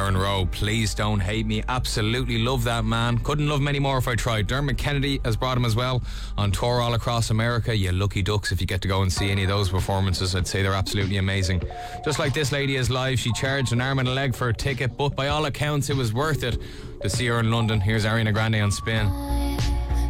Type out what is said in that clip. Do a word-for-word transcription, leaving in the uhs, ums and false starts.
Lauren Rowe, Please Don't Hate Me. Absolutely love that man. Couldn't love him any more if I tried. Dermot Kennedy has brought him as well on tour all across America. You lucky ducks if you get to go and see any of those performances. I'd say they're absolutely amazing. Just like this lady is live, she charged an arm and a leg for a ticket, but by all accounts it was worth it to see her in London. Here's Ariana Grande on Spin.